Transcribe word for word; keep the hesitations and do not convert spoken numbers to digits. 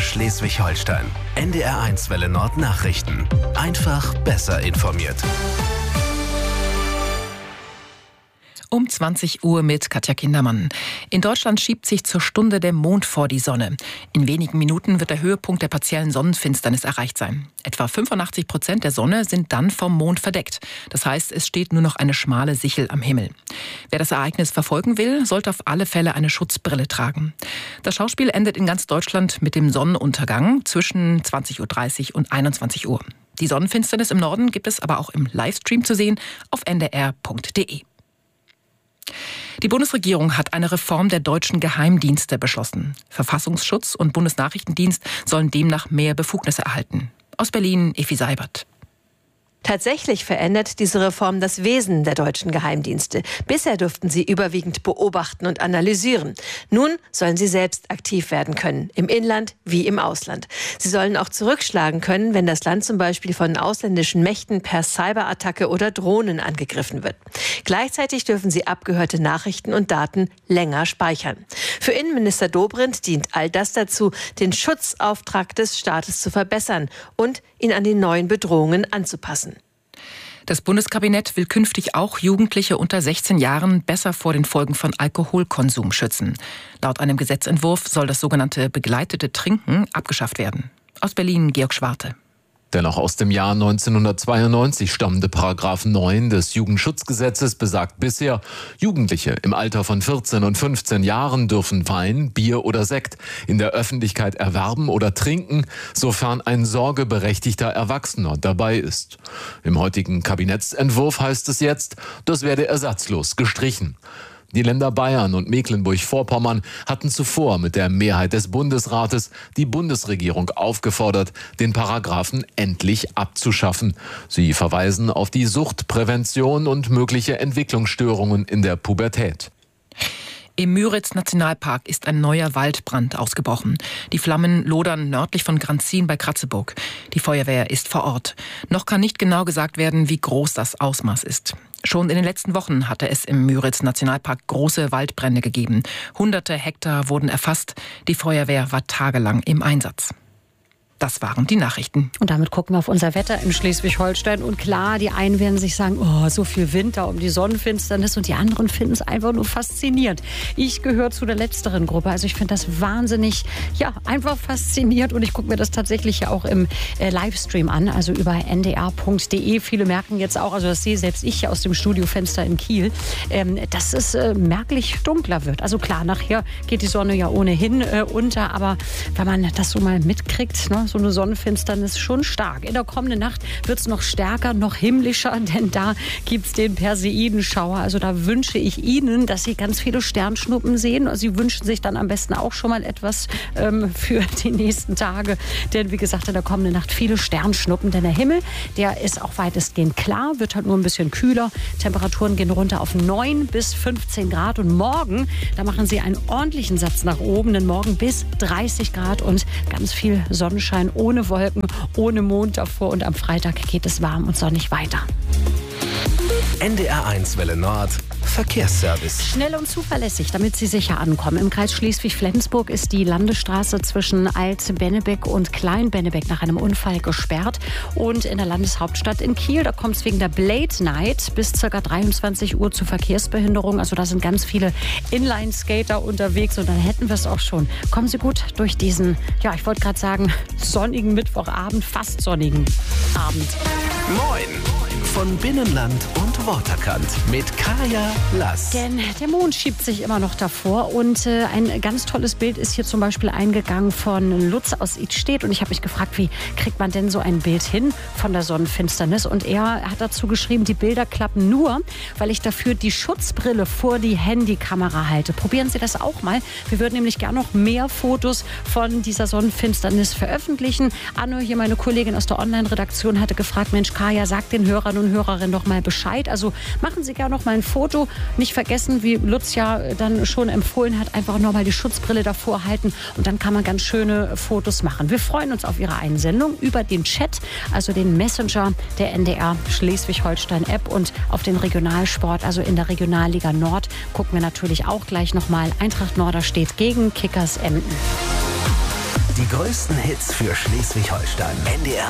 Schleswig-Holstein. N D R eins Welle Nord Nachrichten. Einfach besser informiert. Um zwanzig Uhr mit Katja Kindermann. In Deutschland schiebt sich zur Stunde der Mond vor die Sonne. In wenigen Minuten wird der Höhepunkt der partiellen Sonnenfinsternis erreicht sein. Etwa fünfundachtzig Prozent der Sonne sind dann vom Mond verdeckt. Das heißt, es steht nur noch eine schmale Sichel am Himmel. Wer das Ereignis verfolgen will, sollte auf alle Fälle eine Schutzbrille tragen. Das Schauspiel endet in ganz Deutschland mit dem Sonnenuntergang zwischen zwanzig Uhr dreißig und einundzwanzig Uhr. Die Sonnenfinsternis im Norden gibt es aber auch im Livestream zu sehen auf n d r punkt d e. Die Bundesregierung hat eine Reform der deutschen Geheimdienste beschlossen. Verfassungsschutz und Bundesnachrichtendienst sollen demnach mehr Befugnisse erhalten. Aus Berlin, Effi Seibert. Tatsächlich verändert diese Reform das Wesen der deutschen Geheimdienste. Bisher durften sie überwiegend beobachten und analysieren. Nun sollen sie selbst aktiv werden können, im Inland wie im Ausland. Sie sollen auch zurückschlagen können, wenn das Land zum Beispiel von ausländischen Mächten per Cyberattacke oder Drohnen angegriffen wird. Gleichzeitig dürfen sie abgehörte Nachrichten und Daten länger speichern. Für Innenminister Dobrindt dient all das dazu, den Schutzauftrag des Staates zu verbessern und ihn an die neuen Bedrohungen anzupassen. Das Bundeskabinett will künftig auch Jugendliche unter sechzehn Jahren besser vor den Folgen von Alkoholkonsum schützen. Laut einem Gesetzentwurf soll das sogenannte begleitete Trinken abgeschafft werden. Aus Berlin, Georg Schwarte. Der noch aus dem Jahr neunzehnhundertzweiundneunzig stammende Paragraph neun des Jugendschutzgesetzes besagt bisher, Jugendliche im Alter von vierzehn und fünfzehn Jahren dürfen Wein, Bier oder Sekt in der Öffentlichkeit erwerben oder trinken, sofern ein sorgeberechtigter Erwachsener dabei ist. Im heutigen Kabinettsentwurf heißt es jetzt, das werde ersatzlos gestrichen. Die Länder Bayern und Mecklenburg-Vorpommern hatten zuvor mit der Mehrheit des Bundesrates die Bundesregierung aufgefordert, den Paragraphen endlich abzuschaffen. Sie verweisen auf die Suchtprävention und mögliche Entwicklungsstörungen in der Pubertät. Im Müritz-Nationalpark ist ein neuer Waldbrand ausgebrochen. Die Flammen lodern nördlich von Granzin bei Kratzeburg. Die Feuerwehr ist vor Ort. Noch kann nicht genau gesagt werden, wie groß das Ausmaß ist. Schon in den letzten Wochen hatte es im Müritz-Nationalpark große Waldbrände gegeben. Hunderte Hektar wurden erfasst. Die Feuerwehr war tagelang im Einsatz. Das waren die Nachrichten. Und damit gucken wir auf unser Wetter in Schleswig-Holstein. Und klar, die einen werden sich sagen, oh, so viel Winter um die Sonnenfinsternis. Und die anderen finden es einfach nur faszinierend. Ich gehöre zu der letzteren Gruppe. Also ich finde das wahnsinnig, ja, einfach faszinierend. Und ich gucke mir das tatsächlich ja auch im äh, Livestream an, also über n d r punkt d e. Viele merken jetzt auch, also das sehe selbst ich aus dem Studiofenster in Kiel, ähm, dass es äh, merklich dunkler wird. Also klar, nachher geht die Sonne ja ohnehin äh, unter. Aber wenn man das so mal mitkriegt, ne, so eine Sonnenfinsternis schon stark. In der kommenden Nacht wird es noch stärker, noch himmlischer, denn da gibt es den Perseidenschauer. Also da wünsche ich Ihnen, dass Sie ganz viele Sternschnuppen sehen. Sie wünschen sich dann am besten auch schon mal etwas ähm, für die nächsten Tage. Denn wie gesagt, in der kommenden Nacht viele Sternschnuppen. Denn der Himmel, der ist auch weitestgehend klar, wird halt nur ein bisschen kühler. Temperaturen gehen runter auf neun bis fünfzehn Grad. Und morgen, da machen Sie einen ordentlichen Satz nach oben. Denn morgen bis dreißig Grad und ganz viel Sonnenschein. Ohne Wolken, ohne Mond davor und am Freitag geht es warm und sonnig weiter. N D R eins Welle Nord Verkehrsservice. Schnell und zuverlässig, damit Sie sicher ankommen. Im Kreis Schleswig-Flensburg ist die Landesstraße zwischen Alt-Bennebeck und Klein-Bennebeck nach einem Unfall gesperrt. Und in der Landeshauptstadt in Kiel, da kommt es wegen der Blade Night bis ca. dreiundzwanzig Uhr zu Verkehrsbehinderung. Also da sind ganz viele Inline-Skater unterwegs und dann hätten wir es auch schon. Kommen Sie gut durch diesen, ja, ich wollte gerade sagen, sonnigen Mittwochabend, fast sonnigen Abend. Moin von Binnenland und Waterkant mit Kaya Lass. Denn der Mond schiebt sich immer noch davor und äh, ein ganz tolles Bild ist hier zum Beispiel eingegangen von Lutz aus Idstedt und ich habe mich gefragt, wie kriegt man denn so ein Bild hin von der Sonnenfinsternis und er hat dazu geschrieben, die Bilder klappen nur, weil ich dafür die Schutzbrille vor die Handykamera halte. Probieren Sie das auch mal. Wir würden nämlich gerne noch mehr Fotos von dieser Sonnenfinsternis veröffentlichen. Anne, hier meine Kollegin aus der Online-Redaktion, hatte gefragt, Mensch Kaya, sag den Hörern und Hörerinnen noch mal Bescheid. Also machen Sie gerne noch mal ein Foto. Nicht vergessen, wie Lutz ja dann schon empfohlen hat, einfach noch mal die Schutzbrille davor halten und dann kann man ganz schöne Fotos machen. Wir freuen uns auf Ihre Einsendung über den Chat, also den Messenger der N D R Schleswig-Holstein-App und auf den Regionalsport, also in der Regionalliga Nord, gucken wir natürlich auch gleich noch mal. Eintracht Norderstedt gegen Kickers Emden. Die größten Hits für Schleswig-Holstein. N D R